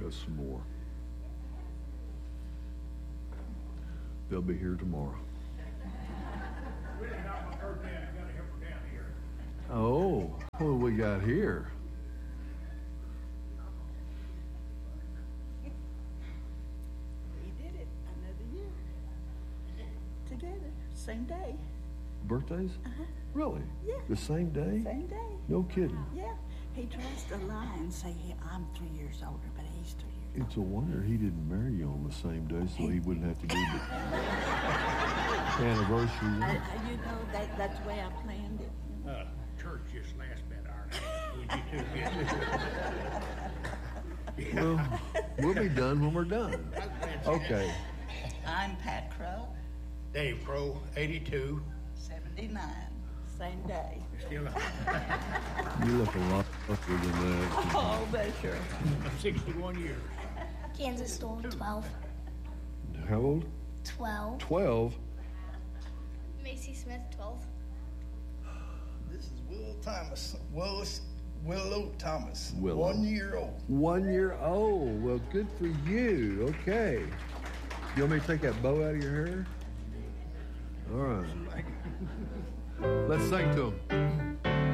have some more. They'll be here tomorrow. Oh, what do we got here? We did it another year. Together, same day. Birthdays? Really? Yeah. The same day? Same day. No kidding. Yeah. He tries to lie and say, hey, I'm 3 years older, but he's 3 years older. It's a wonder he didn't marry you on the same day so he wouldn't have to do the anniversary. You know, that's the way I planned it. Church just last bit our Well, we'll be done when we're done. Okay. I'm Pat Crow, Dave Crow, 82. 79. Same day. Still You look a lot older than that. Oh, that's sure. 61 years. Kansas Store, 12. How old? 12. 12. Macy Smith, 12. This is Willow Thomas. Willow Thomas. Willow. 1 year old. 1 year old. Well, good for you. Okay. You want me to take that bow out of your hair? All right. Let's sing to him.